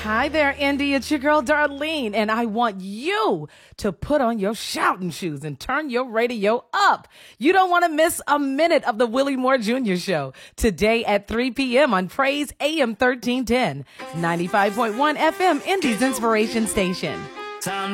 Hi there, Indy. It's your girl, Darlene, and I want you to put on your shouting shoes and turn your radio up. You don't want to miss a minute of the Willie Moore Jr. Show today at 3 p.m. on Praise AM 1310, 95.1 FM, Indy's Inspiration Station.